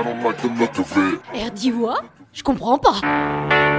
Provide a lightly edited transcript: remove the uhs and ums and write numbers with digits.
I don't like the look of it. RDY? Je comprends pas.